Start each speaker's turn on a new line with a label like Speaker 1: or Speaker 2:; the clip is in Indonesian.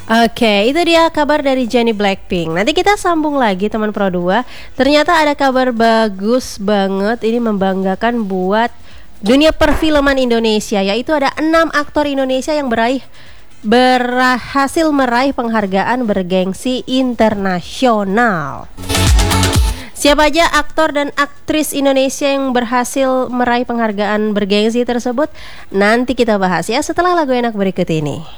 Speaker 1: Oke, itu dia kabar dari Jennie Blackpink. Nanti kita sambung lagi teman Pro 2. Ternyata ada kabar bagus banget. Ini membanggakan buat dunia perfilman Indonesia, yaitu ada 6 aktor Indonesia yang berhasil meraih penghargaan bergengsi internasional. Siapa aja aktor dan aktris Indonesia yang berhasil meraih penghargaan bergengsi tersebut? Nanti kita bahas ya setelah lagu enak berikut ini.